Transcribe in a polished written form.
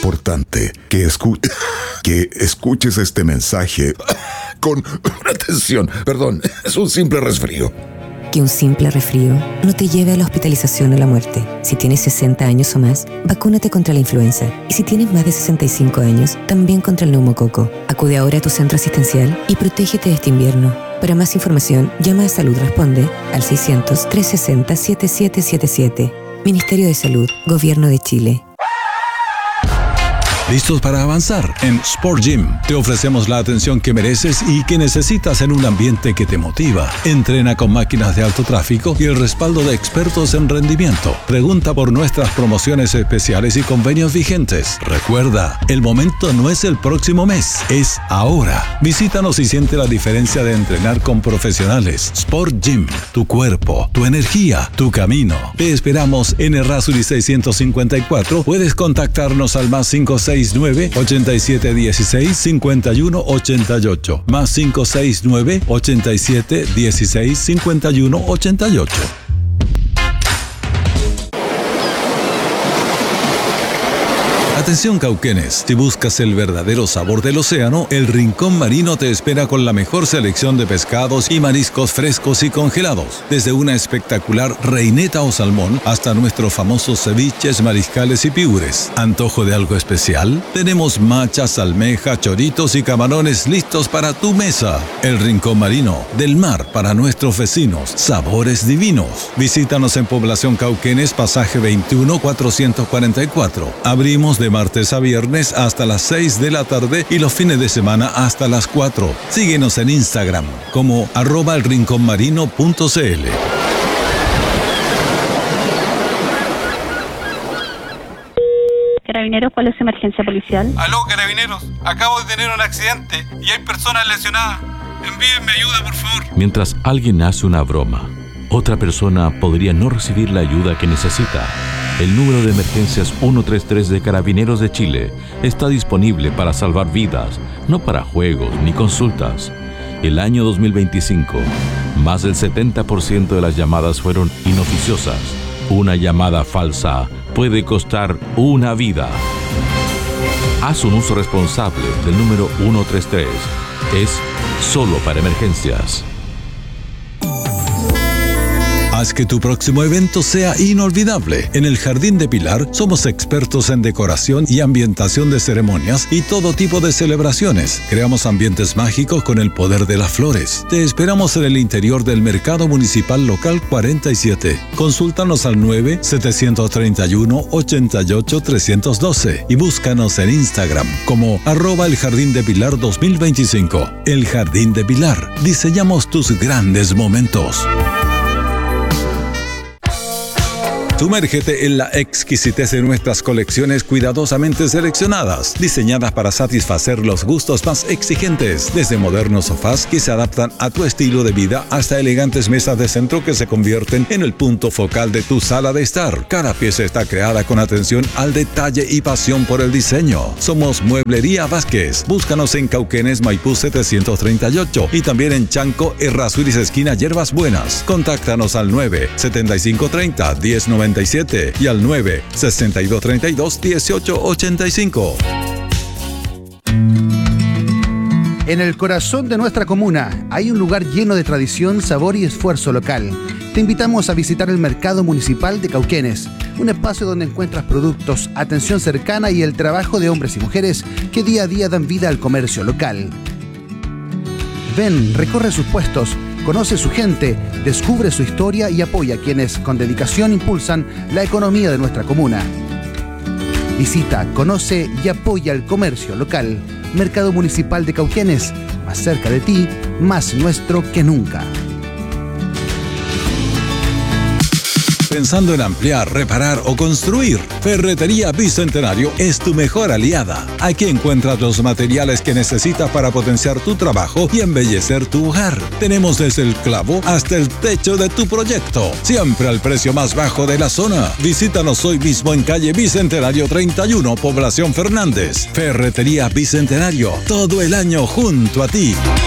importante que escuches este mensaje con atención. Perdón, es un simple resfrío. Que un simple resfrío no te lleve a la hospitalización o la muerte. Si tienes 60 años o más, vacúnate contra la influenza. Y si tienes más de 65 años, también contra el neumococo. Acude ahora a tu centro asistencial y protégete de este invierno. Para más información, llama a Salud Responde al 600-360-7777. Ministerio de Salud, Gobierno de Chile. ¿Listos para avanzar? En Sport Gym te ofrecemos la atención que mereces y que necesitas en un ambiente que te motiva. Entrena con máquinas de alto tráfico y el respaldo de expertos en rendimiento. Pregunta por nuestras promociones especiales y convenios vigentes. Recuerda, el momento no es el próximo mes, es ahora. Visítanos y siente la diferencia de entrenar con profesionales. Sport Gym, tu cuerpo, tu energía, tu camino. Te esperamos en Errázuriz 654. Puedes contactarnos al +569-8716-5188. +569-8716-5188. Atención cauquenes, si buscas el verdadero sabor del océano, el Rincón Marino te espera con la mejor selección de pescados y mariscos frescos y congelados. Desde una espectacular reineta o salmón hasta nuestros famosos ceviches, mariscales y piures. ¿Antojo de algo especial? Tenemos machas, almejas, choritos y camarones listos para tu mesa. El Rincón Marino, del mar para nuestros vecinos. Sabores divinos. Visítanos en Población Cauquenes, pasaje 21 444. Abrimos de martes a viernes hasta las 6 de la tarde y los fines de semana hasta las 4. Síguenos en Instagram como @elrinconmarino.cl. Carabineros, ¿cuál es su emergencia policial? Aló, Carabineros. Acabo de tener un accidente y hay personas lesionadas. Envíenme ayuda, por favor. Mientras alguien hace una broma, otra persona podría no recibir la ayuda que necesita. El número de emergencias 133 de Carabineros de Chile está disponible para salvar vidas, no para juegos ni consultas. El año 2025, más del 70% de las llamadas fueron inoficiosas. Una llamada falsa puede costar una vida. Haz un uso responsable del número 133. Es solo para emergencias. Haz que tu próximo evento sea inolvidable. En el Jardín de Pilar somos expertos en decoración y ambientación de ceremonias y todo tipo de celebraciones. Creamos ambientes mágicos con el poder de las flores. Te esperamos en el interior del Mercado Municipal Local 47. Consúltanos al 9-731-88-312 y búscanos en Instagram como @eljardindepilar 2025. El Jardín de Pilar. Diseñamos tus grandes momentos. Sumérgete en la exquisitez de nuestras colecciones cuidadosamente seleccionadas, diseñadas para satisfacer los gustos más exigentes, desde modernos sofás que se adaptan a tu estilo de vida hasta elegantes mesas de centro que se convierten en el punto focal de tu sala de estar. Cada pieza está creada con atención al detalle y pasión por el diseño. Somos Mueblería Vázquez. Búscanos en Cauquenes, Maipú 738 y también en Chanco, Errázuriz, esquina Hierbas Buenas. Contáctanos al 9-7530-1097 y al 9-6232-1885. En el corazón de nuestra comuna hay un lugar lleno de tradición, sabor y esfuerzo local. Te invitamos a visitar el Mercado Municipal de Cauquenes, un espacio donde encuentras productos, atención cercana y el trabajo de hombres y mujeres que día a día dan vida al comercio local. Ven, recorre sus puestos, conoce su gente, descubre su historia y apoya a quienes con dedicación impulsan la economía de nuestra comuna. Visita, conoce y apoya el comercio local. Mercado Municipal de Cauquenes, más cerca de ti, más nuestro que nunca. Pensando en ampliar, reparar o construir, Ferretería Bicentenario es tu mejor aliada. Aquí encuentras los materiales que necesitas para potenciar tu trabajo y embellecer tu hogar. Tenemos desde el clavo hasta el techo de tu proyecto, siempre al precio más bajo de la zona. Visítanos hoy mismo en calle Bicentenario 31, Población Fernández. Ferretería Bicentenario, todo el año junto a ti.